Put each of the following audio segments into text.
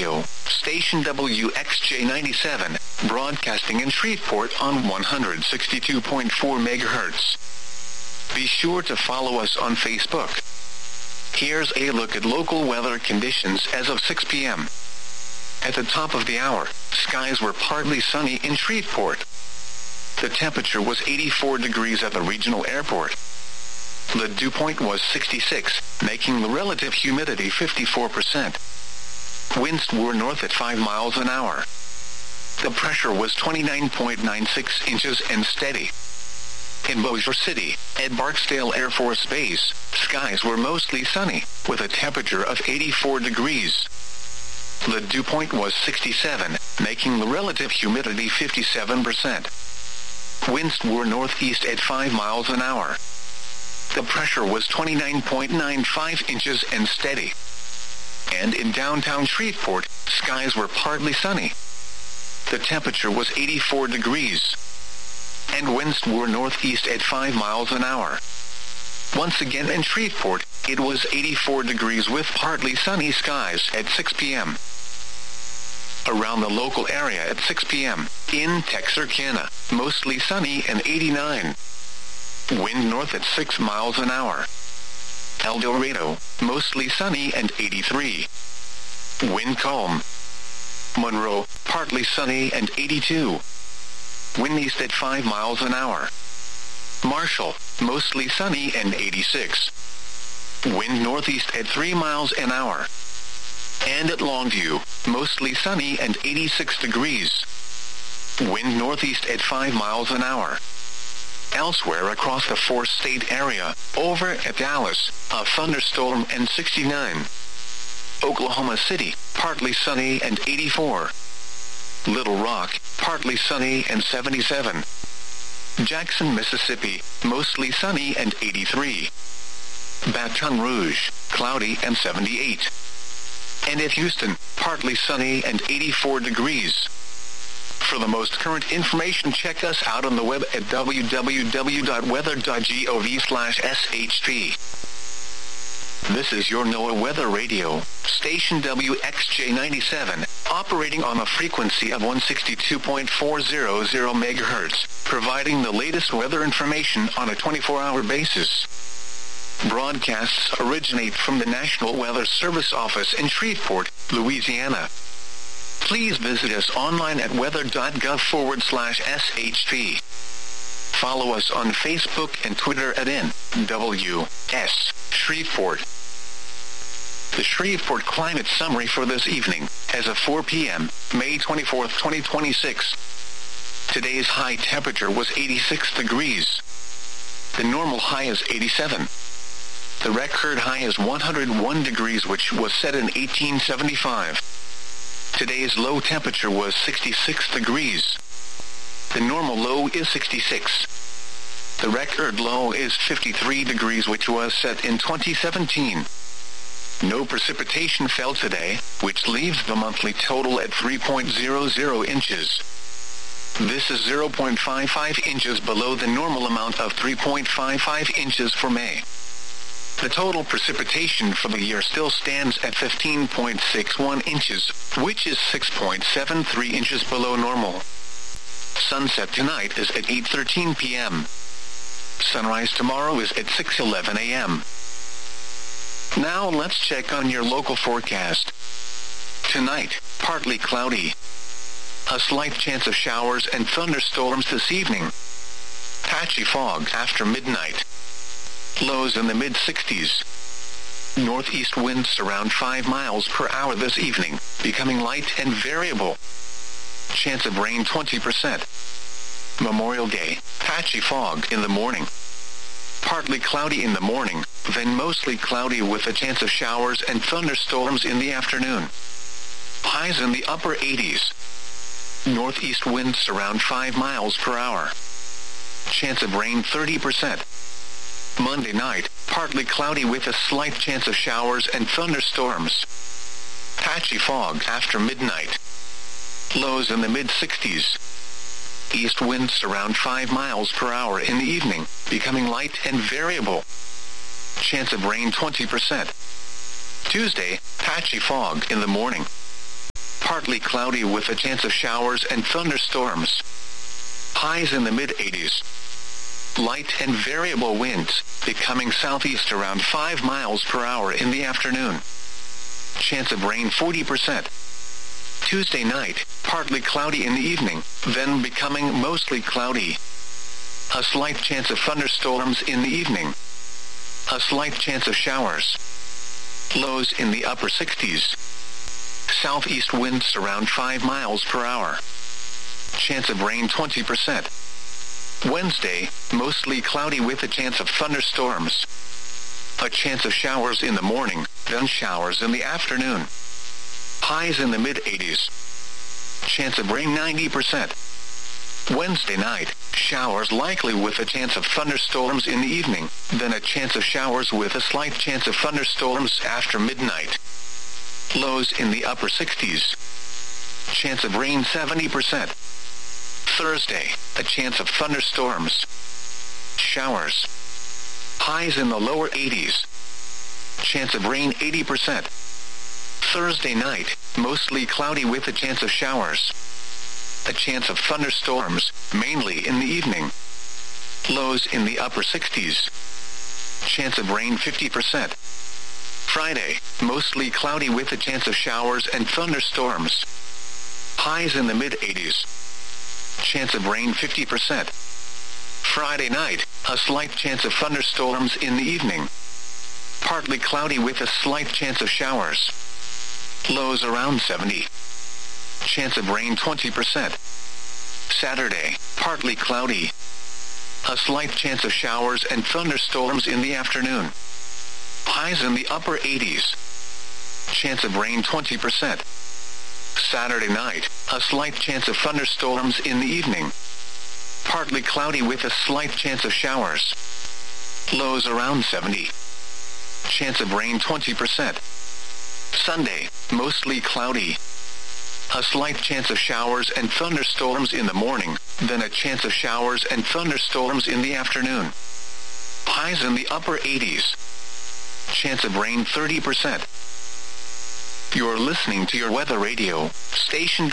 Radio, station WXJ97, broadcasting in Shreveport on 162.4 MHz. Be sure to follow us on Facebook. Here's a look at local weather conditions as of 6 p.m. At the top of the hour, skies were partly sunny in Shreveport. The temperature was 84 degrees at the regional airport. The dew point was 66, making the relative humidity 54%. Winds were north at 5 miles an hour. The pressure was 29.96 inches and steady. In Bossier City, at Barksdale Air Force Base, skies were mostly sunny, with a temperature of 84 degrees. The dew point was 67, making the relative humidity 57%. Winds were northeast at 5 miles an hour. The pressure was 29.95 inches and steady. And in downtown Shreveport, skies were partly sunny. The temperature was 84 degrees. And winds were northeast at 5 miles an hour. Once again in Shreveport, it was 84 degrees with partly sunny skies at 6 p.m. Around the local area at 6 p.m., in Texarkana, mostly sunny and 89. Wind north at 6 miles an hour. El Dorado, mostly sunny and 83. Wind calm. Monroe, partly sunny and 82. Wind east at 5 miles an hour. Marshall, mostly sunny and 86. Wind northeast at 3 miles an hour. And at Longview, mostly sunny and 86 degrees. Wind northeast at 5 miles an hour. Elsewhere across the four-state area, over at Dallas, a thunderstorm and 69. Oklahoma City, partly sunny and 84. Little Rock, partly sunny and 77. Jackson, Mississippi, mostly sunny and 83. Baton Rouge, cloudy and 78. And at Houston, partly sunny and 84 degrees. For the most current information, check us out on the web at www.weather.gov/SHP. This is your NOAA Weather Radio, station WXJ97, operating on a frequency of 162.400 MHz, providing the latest weather information on a 24-hour basis. Broadcasts originate from the National Weather Service office in Shreveport, Louisiana. Please visit us online at weather.gov/SHP. Follow us on Facebook and Twitter at NWS Shreveport. The Shreveport Climate Summary for this evening, as of 4 p.m., May 24, 2026. Today's high temperature was 86 degrees. The normal high is 87. The record high is 101 degrees, which was set in 1875. Today's low temperature was 66 degrees. The normal low is 66. The record low is 53 degrees, which was set in 2017. No precipitation fell today, which leaves the monthly total at 3.00 inches. This is 0.55 inches below the normal amount of 3.55 inches for May. The total precipitation for the year still stands at 15.61 inches, which is 6.73 inches below normal. Sunset tonight is at 8:13 p.m. Sunrise tomorrow is at 6:11 a.m. Now let's check on your local forecast. Tonight, partly cloudy. A slight chance of showers and thunderstorms this evening. Patchy fog after midnight. Lows in the mid-60s. Northeast winds around 5 miles per hour this evening, becoming light and variable. Chance of rain 20%. Memorial Day, patchy fog in the morning. Partly cloudy in the morning, then mostly cloudy with a chance of showers and thunderstorms in the afternoon. Highs in the upper 80s. Northeast winds around 5 miles per hour. Chance of rain 30%. Monday night, partly cloudy with a slight chance of showers and thunderstorms. Patchy fog after midnight. Lows in the mid-60s. East winds around 5 miles per hour in the evening, becoming light and variable. Chance of rain 20%. Tuesday, patchy fog in the morning. partly cloudy with a chance of showers and thunderstorms. Highs in the mid-80s. Light and variable winds, becoming southeast around 5 miles per hour in the afternoon. Chance of rain 40%. Tuesday night, partly cloudy in the evening, then becoming mostly cloudy. A slight chance of thunderstorms in the evening. A slight chance of showers. Lows in the upper 60s. Southeast winds around 5 miles per hour. Chance of rain 20%. Wednesday, mostly cloudy with a chance of thunderstorms. A chance of showers in the morning, then showers in the afternoon. Highs in the mid-80s. Chance of rain 90%. Wednesday night, showers likely with a chance of thunderstorms in the evening, then a chance of showers with a slight chance of thunderstorms after midnight. Lows in the upper 60s. Chance of rain 70%. Thursday, a chance of thunderstorms. Showers. Highs in the lower 80s. Chance of rain 80%. Thursday night, mostly cloudy with a chance of showers. A chance of thunderstorms, mainly in the evening. Lows in the upper 60s. Chance of rain 50%. Friday, mostly cloudy with a chance of showers and thunderstorms. Highs in the mid-80s. Chance of rain 50%. Friday night, a slight chance of thunderstorms in the evening. Partly cloudy with a slight chance of showers. Lows around 70. Chance of rain 20%. Saturday, partly cloudy. A slight chance of showers and thunderstorms in the afternoon. Highs in the upper 80s. Chance of rain 20%. Saturday night, a slight chance of thunderstorms in the evening. Partly cloudy with a slight chance of showers. Lows around 70. Chance of rain 20%. Sunday, mostly cloudy. A slight chance of showers and thunderstorms in the morning, then a chance of showers and thunderstorms in the afternoon. Highs in the upper 80s. Chance of rain 30%. You're listening to your weather radio, station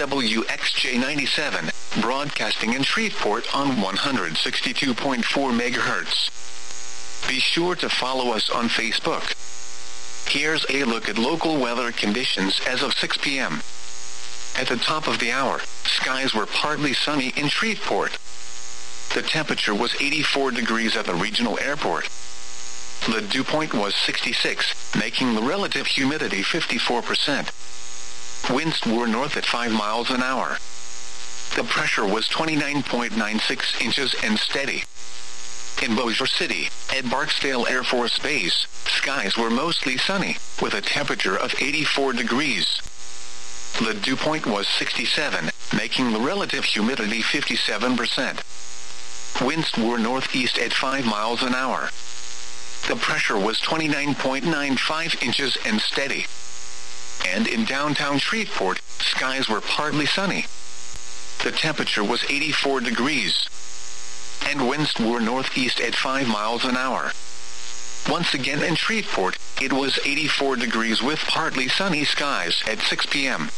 WXJ97, broadcasting in Shreveport on 162.4 MHz. Be sure to follow us on Facebook. Here's a look at local weather conditions as of 6 p.m. At the top of the hour, skies were partly sunny in Shreveport. The temperature was 84 degrees at the regional airport. The dew point was 66, making the relative humidity 54%. Winds were north at 5 miles an hour. The pressure was 29.96 inches and steady. In Bossier City, at Barksdale Air Force Base, skies were mostly sunny, with a temperature of 84 degrees. The dew point was 67, making the relative humidity 57%. Winds were northeast at 5 miles an hour. The pressure was 29.95 inches and steady. And in downtown Shreveport, skies were partly sunny. The temperature was 84 degrees. And winds were northeast at 5 miles an hour. Once again in Shreveport, it was 84 degrees with partly sunny skies at 6 p.m.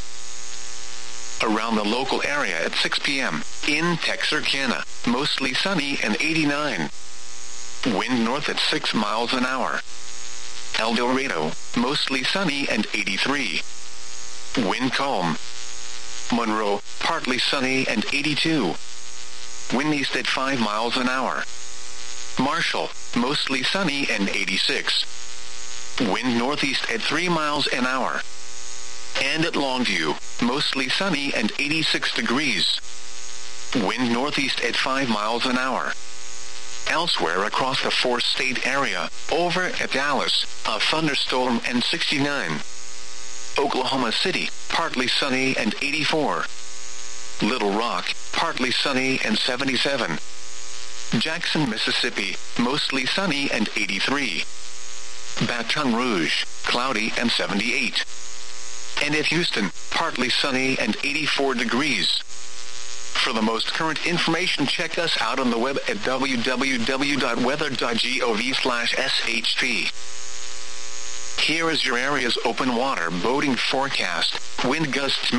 Around the local area at 6 p.m., in Texarkana, mostly sunny and 89. Wind north at 6 miles an hour. El Dorado, mostly sunny and 83. Wind calm. Monroe, partly sunny and 82. Wind east at 5 miles an hour. Marshall, mostly sunny and 86. Wind northeast at 3 miles an hour. And at Longview, mostly sunny and 86 degrees. Wind northeast at 5 miles an hour. Elsewhere across the four-state area, over at Dallas, a thunderstorm and 69. Oklahoma City, partly sunny and 84. Little Rock, partly sunny and 77. Jackson, Mississippi, mostly sunny and 83. Baton Rouge, cloudy and 78. And at Houston, partly sunny and 84 degrees. For the most current information, check us out on the web at www.weather.gov/sht. Here is your area's open water boating forecast. Wind gusts